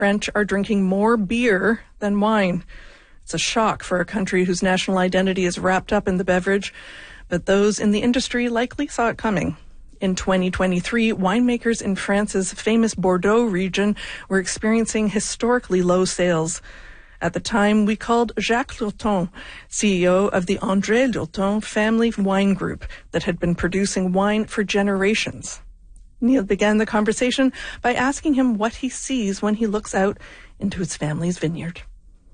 French are drinking more beer than wine. It's a shock for a country whose national identity is wrapped up in the beverage, but those in the industry likely saw it coming. In 2023, winemakers in France's famous Bordeaux region were experiencing historically low sales. At the time, we called Jacques Lurton, CEO of the André Lurton family wine group that had been producing wine for generations. Neil began the conversation by asking him what he sees when he looks out into his family's vineyard.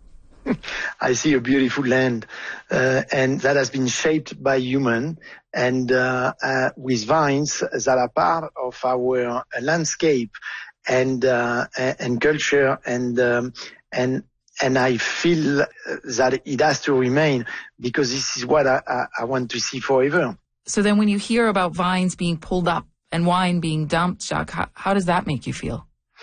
I see a beautiful land, and that has been shaped by human, and with vines that are part of our landscape and culture, and I feel that it has to remain, because this is what I want to see forever. So then when you hear about vines being pulled up and wine being dumped, Jacques, how does that make you feel?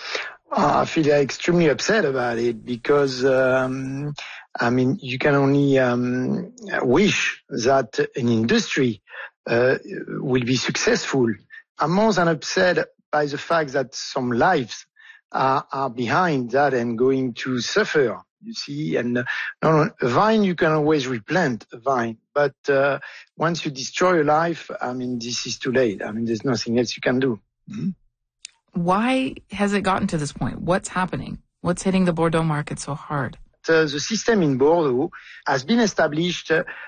I feel extremely upset about it, because, you can only wish that an industry will be successful. I'm more than upset by the fact that some lives are behind that and going to suffer, you see. And a vine, you can always replant a vine. But once you destroy a life, this is too late. There's nothing else you can do. Mm-hmm. Why has it gotten to this point? What's happening? What's hitting the Bordeaux market so hard? The system in Bordeaux has been established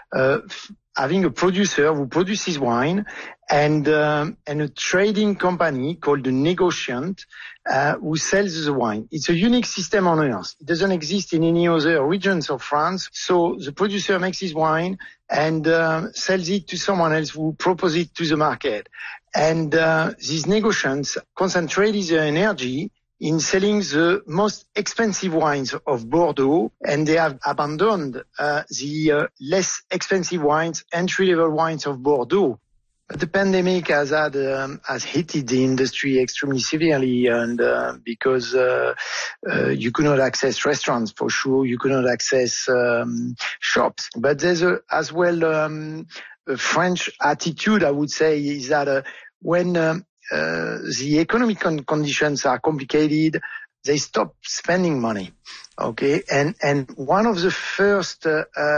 having a producer who produces wine and a trading company called the Negociant who sells the wine. It's a unique system on earth. It doesn't exist in any other regions of France. So the producer makes his wine and sells it to someone else who proposes it to the market. And these Negociants concentrate their energy in selling the most expensive wines of Bordeaux, and they have abandoned the less expensive wines, entry-level wines of Bordeaux. But the pandemic has hit the industry extremely severely, and because you could not access restaurants for sure, you could not access shops. But there's as well a French attitude, I would say, is that when the economic conditions are complicated, they stop spending money. Okay. And one of the first,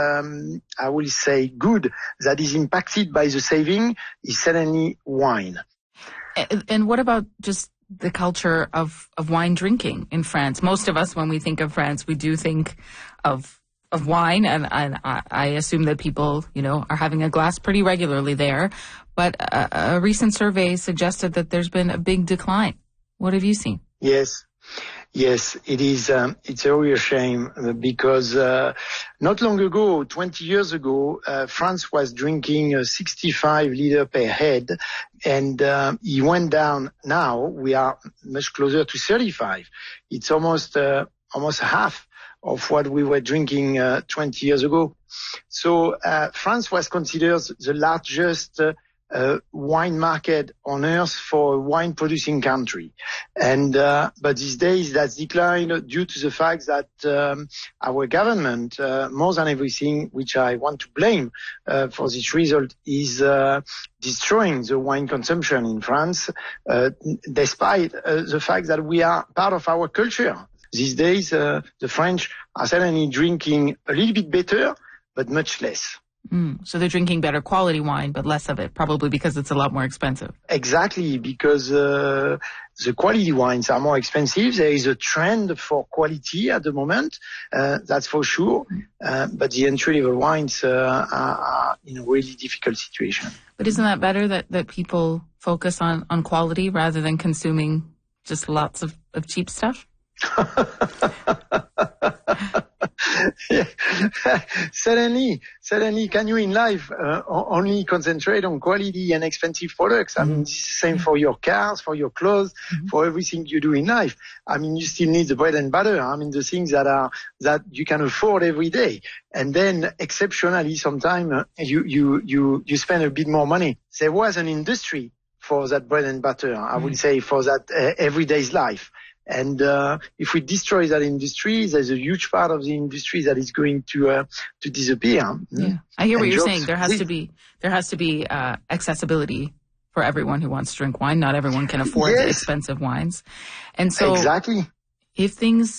I will say, good that is impacted by the saving is certainly wine. And what about just the culture of wine drinking in France? Most of us, when we think of France, we do think of wine, and I assume that people, are having a glass pretty regularly there. But a recent survey suggested that there's been a big decline. What have you seen? Yes, it is. It's a real shame, because not long ago, 20 years ago, France was drinking 65 liters per head, and it went down. Now we are much closer to 35. It's almost half of what we were drinking 20 years ago. So France was considered the largest wine market on earth for a wine producing country. And but these days that's declined due to the fact that our government, more than everything, which I want to blame for this result, is destroying the wine consumption in France, despite the fact that we are part of our culture. These days, the French are certainly drinking a little bit better, but much less. So they're drinking better quality wine, but less of it, probably because it's a lot more expensive. Exactly, because the quality wines are more expensive. There is a trend for quality at the moment, that's for sure. But the entry-level wines are in a really difficult situation. But isn't that better that people focus on quality rather than consuming just lots of cheap stuff? Yeah. Certainly. Can you in life only concentrate on quality and expensive products? I mean, this is the same for your cars, for your clothes, for everything you do in life. I mean, you still need the bread and butter. I mean, the things that you can afford every day. And then exceptionally, sometimes you spend a bit more money. There was an industry for that bread and butter. I would say for that everyday's life. And if we destroy that industry, there's a huge part of the industry that is going to disappear. Yeah, I hear what you're saying. There has to be accessibility for everyone who wants to drink wine. Not everyone can afford the expensive wines, and so exactly. if things